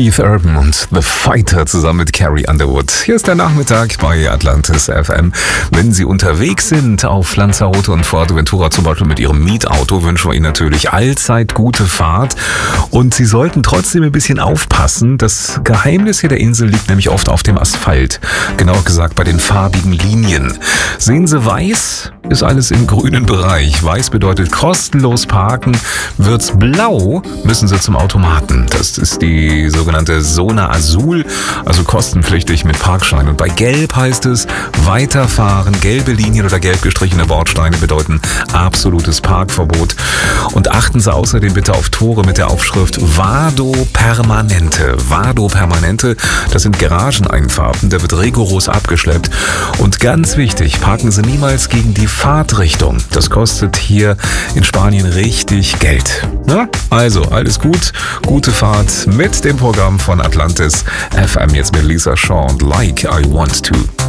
Keith Urban und The Fighter zusammen mit Carrie Underwood. Hier ist der Nachmittag bei Atlantis FM. Wenn Sie unterwegs sind auf Lanzarote und Fuerteventura, zum Beispiel mit Ihrem Mietauto, wünschen wir Ihnen natürlich allzeit gute Fahrt. Und Sie sollten trotzdem ein bisschen aufpassen. Das Geheimnis hier der Insel liegt nämlich oft auf dem Asphalt. Genauer gesagt bei den farbigen Linien. Sehen Sie weiß? Ist alles im grünen Bereich. Weiß bedeutet kostenlos parken. Wird's blau, müssen Sie zum Automaten. Das ist die sogenannte Zona Azul, also kostenpflichtig mit Parkschein. Und bei Gelb heißt es weiterfahren. Gelbe Linien oder gelb gestrichene Bordsteine bedeuten absolutes Parkverbot. Und achten Sie außerdem bitte auf Tore mit der Aufschrift Vado Permanente. Vado Permanente, das sind Garageneinfahrten. Da wird rigoros abgeschleppt. Und ganz wichtig, parken Sie niemals gegen die Fahrtrichtung. Das kostet hier in Spanien richtig Geld. Na? Also, alles gut. Gute Fahrt mit dem Programm von Atlantis FM. Jetzt mit Lisa Shaw und Like I Want To.